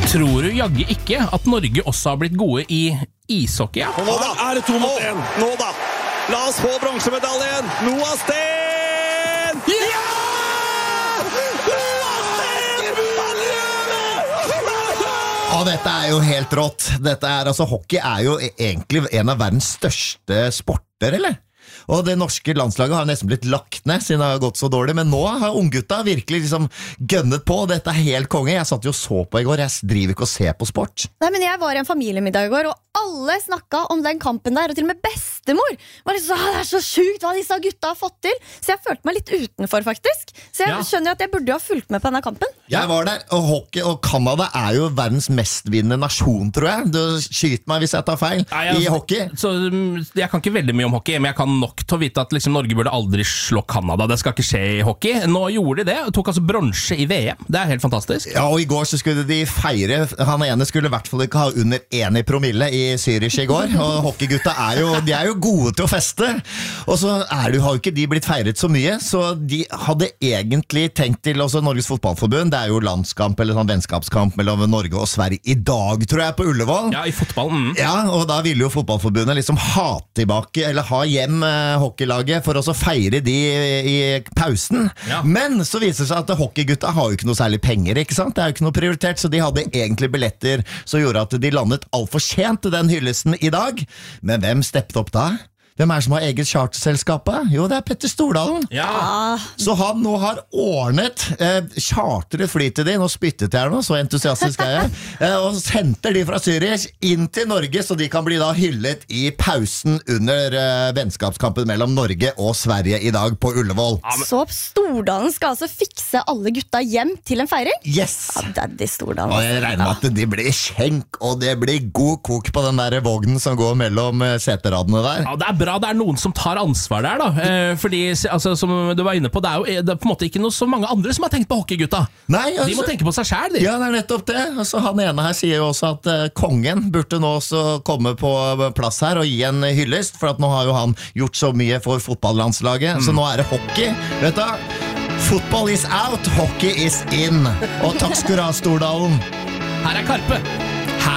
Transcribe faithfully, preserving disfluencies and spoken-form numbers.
Tror du jagge ikke at Norge også har blitt gode i ishockey? Ja? Og nå da, er det to mot en. Nå da, la oss få bronsemedaljen. Noah Sten! Ja! Noah Sten! Han gjør det! Ja, dette er jo helt rått. Dette er, altså, hockey er jo egentlig en av verdens største sporter, eller? Og det norske landslaget har nesten blitt lagt ned siden det har gått så dårlig, men nå har unggutta virkelig liksom gønnet på. Dette er helt konge. Jeg satt jo så på i går. Jeg driver ikke å se på sport. Nei, men jeg var i en familiemiddag i går, og alle snakket om den kampen der, og til og med bestemor var liksom så, det er så sjukt hva disse gutta har fått til. Så jeg følte meg litt utenfor, faktisk. Så jeg Ja. skjønner jo at jeg burde ha fulgt med på denne kampen. Jeg var der, og hockey og Canada er jo verdens mestvinnende nasjon, tror jeg. Du skyter meg hvis jeg tar feil Nei, jeg, i hockey. Så, jeg kan ikke veldig mye om hockey, men jeg kan nok til å vite at liksom, Norge burde aldri slå Canada. Det skal ikke skje i hockey. Nå gjorde de det, og tok altså bronse i V M. Det er helt fantastisk. Ja, og i går så skulle de feire. Han ene skulle i hvert fall ikke ha under en i promille i Zürich i går. Og hockeygutta er jo, de er jo gode til å feste. Og så er det, har jo ikke de blitt feiret så mye, så de hadde egentlig tenkt til også Norges fotballforbund. Det er jo landskamp eller sånn vennskapskamp mellom Norge og Sverige i dag, tror jeg, på Ullevål. Ja, i fotballen. Mm. Ja, og da ville jo fotballforbundet liksom ha tilbake, eller ha hjem eh, hockeylaget for å så feire de i, i pausen. Ja. Men så viser det seg at hockeygutta har jo ikke noe særlig penger, ikke sant? Det er jo ikke noe prioritert, så de hadde egentlig billetter som gjorde at de landet alt for sent til den hyllesten i dag. Men hvem steppet opp da? Hvem er det som har eget charterselskapet? Jo, det er Petter Stordalen. Ja. Ah, Så han nå har ordnet eh, charteret fly til de, nå spyttet jeg nå, så entusiastisk er jeg, eh, og senter de fra Zürich inn til Norge, så de kan bli da hyllet i pausen under eh, vennskapskampen mellom Norge og Sverige i dag på Ullevål. så Stordalen skal altså fikse alle gutta hjem til en feiring? Yes! Ja, Daddy Stordalen. Og jeg regner med at det blir skjenk, og det blir god kok på den der vognen som går mellom eh, seteradene der. Ja, det er bra det er noen som tar ansvar der da, eh, fordi altså, som du var inne på, det er jo det er på en måte ikke noe så mange andre som har tenkt på hockeygutta. Nei, De må altså- tenke på seg selv, de. Ja, det er nettopp det. Altså, han ene her sier jo også at eh, kongen burde nå også komme på plass her og gi en hyllest, for at nå har jo han gjort så mye for fotballandslaget, så nå er det hockey. Vet du, football is out, hockey is in. Og takk skal du ha, Stordalen. Her er Karpe.